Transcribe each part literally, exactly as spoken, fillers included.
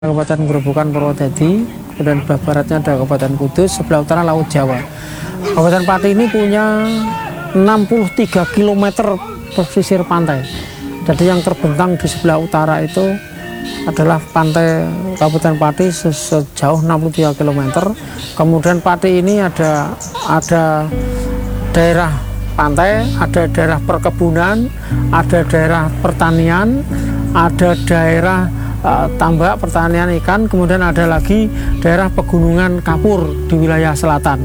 Kabupaten Grobogan Purwodadi, kemudian sebelah baratnya ada Kabupaten Kudus, sebelah utara Laut Jawa. Kabupaten Pati ini punya enam puluh tiga kilometer pesisir pantai. Jadi yang terbentang di sebelah utara itu adalah pantai Kabupaten Pati sejauh enam puluh tiga kilometer. Kemudian Pati ini ada ada daerah pantai, ada daerah perkebunan, ada daerah pertanian, ada daerah Uh, tambak pertanian ikan, kemudian ada lagi daerah pegunungan kapur di wilayah selatan.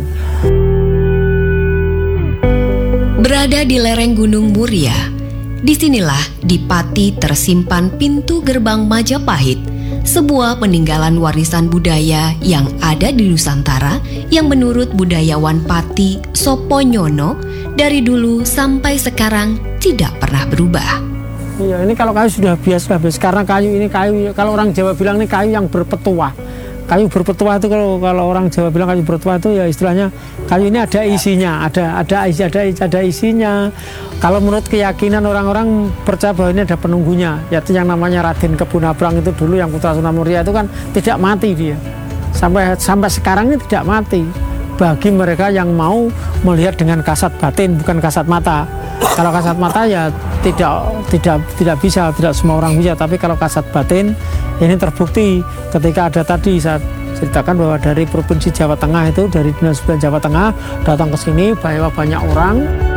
Berada di lereng Gunung Muria, disinilah di Pati tersimpan pintu gerbang Majapahit, sebuah peninggalan warisan budaya yang ada di Nusantara yang menurut budayawan Pati Soponyono dari dulu sampai sekarang tidak pernah berubah. Iya, ini kalau kayu sudah biasa habis, karena kayu ini kayu, kalau orang Jawa bilang ini kayu yang berpetua. Kayu berpetua itu kalau kalau orang Jawa bilang kayu berpetua itu ya istilahnya kayu ini ada isinya, ada ada isi ada ada isinya. Kalau menurut keyakinan orang-orang percaya bahwa ini ada penunggunya, yaitu yang namanya Raden Kebunabrang itu dulu yang putra Sunan Muria itu kan tidak mati dia. Sampai sampai sekarang ini tidak mati. Bagi mereka yang mau melihat dengan kasat batin bukan kasat mata. Kalau kasat mata ya tidak tidak tidak bisa, tidak semua orang bisa. Tapi kalau kasat batin ini terbukti ketika ada tadi saya ceritakan bahwa dari provinsi Jawa Tengah itu dari Dinas Pendidikan Jawa Tengah datang ke sini bawa banyak orang.